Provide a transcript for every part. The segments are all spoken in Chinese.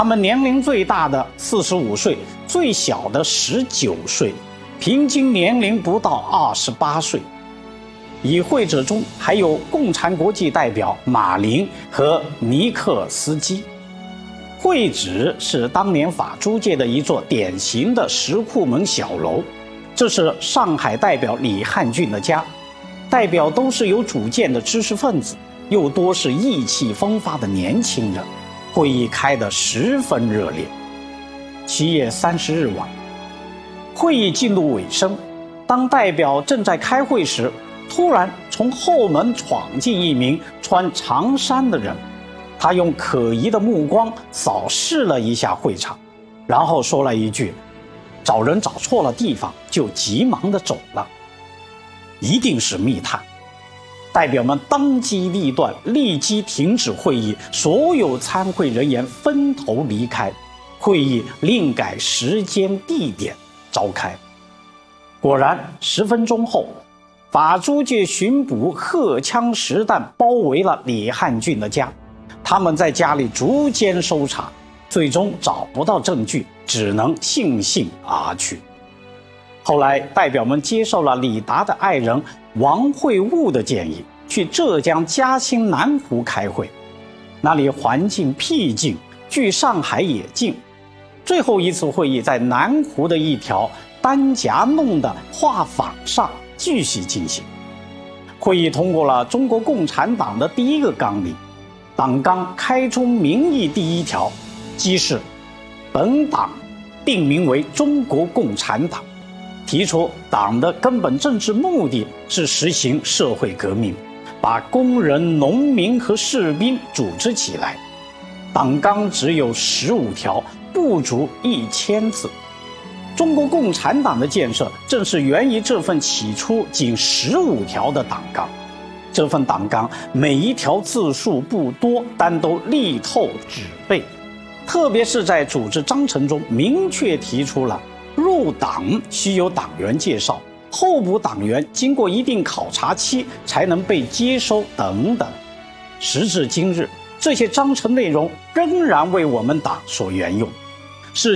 他们年龄最大的45岁，最小的19岁，平均年龄不到28岁。与会者中还有共产国际代表马林和尼克尔斯基。会址是当年法租界的一座典型的石库门小楼，这是上海代表李汉俊的家。代表都是有主见的知识分子，又多是意气风发的年轻人，会议开得十分热烈。7月30日晚，会议进入尾声，当代表正在开会时，突然从后门闯进一名穿长衫的人，他用可疑的目光扫视了一下会场，然后说了一句：“找人找错了地方”，就急忙地走了。一定是密探。代表们当机立断，立即停止会议，所有参会人员分头离开，会议另改时间地点召开。果然10分钟后，法租界巡捕荷枪实弹包围了李汉俊的家，他们在家里逐间搜查，最终找不到证据，只能悻悻而去。后来代表们接受了李达的爱人王会悟的建议，去浙江嘉兴南湖开会，那里环境僻静，距上海也近。最后一次会议在南湖的一条丹夹弄的画舫上继续进行。会议通过了中国共产党的第一个纲领，党纲开宗明义第一条即是本党定名为中国共产党，提出党的根本政治目的是实行社会革命，把工人、农民和士兵组织起来。党纲只有15条，不足1000字。中国共产党的建设正是源于这份起初仅15条的党纲。这份党纲每一条字数不多，但都力透纸背，特别是在组织章程中明确提出了入党需有党员介绍，候补党员经过一定考察期才能被接收等等。时至今日，这些章程内容仍然为我们党所沿用，是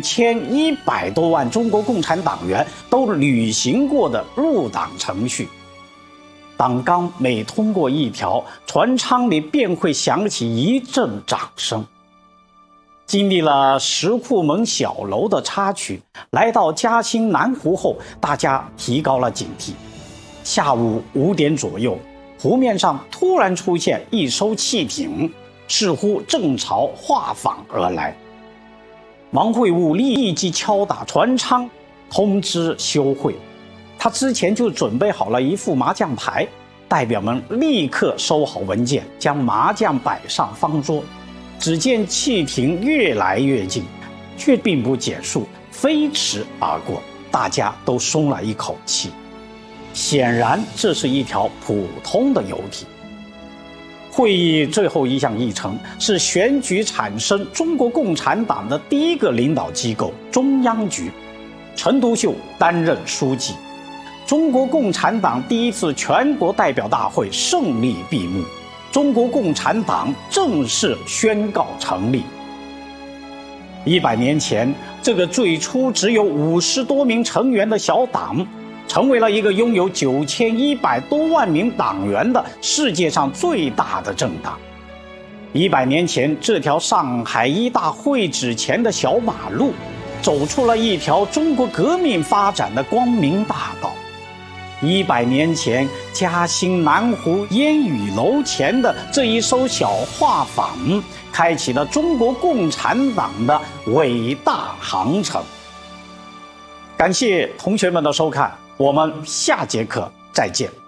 9100多万中国共产党员都履行过的入党程序。党纲每通过一条，船舱里便会响起一阵掌声。经历了石库门小楼的插曲，来到嘉兴南湖后，大家提高了警惕。下午5点左右，湖面上突然出现一艘汽艇，似乎正朝画舫而来。王会悟立即敲打船舱，通知休会。他之前就准备好了一副麻将牌，代表们立刻收好文件，将麻将摆上方桌。只见汽艇越来越近，却并不减速，飞驰而过，大家都松了一口气。显然，这是一条普通的游艇。会议最后一项议程是选举产生中国共产党的第一个领导机构——中央局，陈独秀担任书记。中国共产党第一次全国代表大会胜利闭幕。中国共产党正式宣告成立。100年前，这个最初只有50多名成员的小党，成为了一个拥有9100多万名党员的世界上最大的政党。100年前，这条上海一大会址前的小马路，走出了一条中国革命发展的光明大道。100年前，嘉兴南湖烟雨楼前的这一艘小画舫，开启了中国共产党的伟大航程。感谢同学们的收看，我们下节课再见。